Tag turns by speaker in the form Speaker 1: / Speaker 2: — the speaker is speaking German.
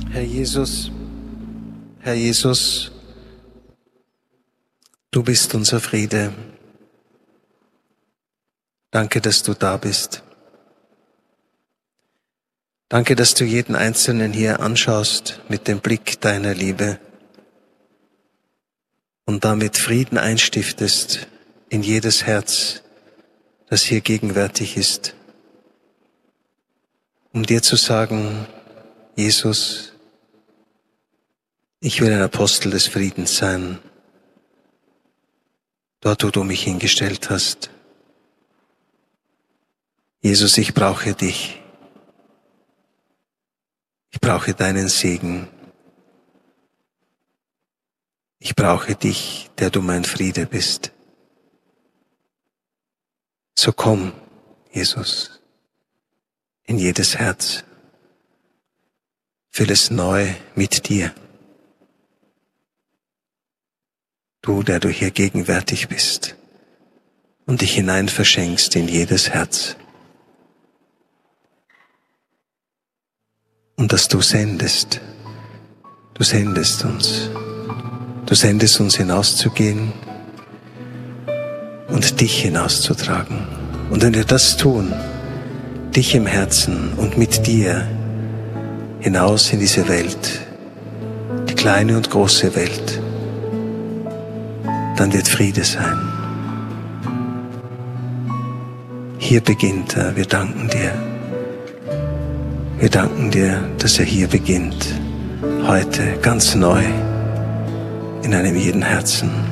Speaker 1: Herr Jesus, Herr Jesus, du bist unser Friede. Danke, dass du da bist. Danke, dass du jeden Einzelnen hier anschaust mit dem Blick deiner Liebe und damit Frieden einstiftest in jedes Herz, das hier gegenwärtig ist, um dir zu sagen, Jesus, ich will ein Apostel des Friedens sein, dort, wo du mich hingestellt hast. Jesus, ich brauche dich. Ich brauche deinen Segen. Ich brauche dich, der du mein Friede bist. So komm, Jesus, in jedes Herz. Füll es neu mit dir. Du, der du hier gegenwärtig bist und dich hinein verschenkst in jedes Herz. Und dass du sendest uns. Du sendest uns hinauszugehen und dich hinauszutragen. Und wenn wir das tun, dich im Herzen und mit dir hinaus in diese Welt, die kleine und große Welt, dann wird Friede sein. Hier beginnt er, wir danken dir. Wir danken dir, dass er hier beginnt, heute ganz neu, in einem jeden Herzen.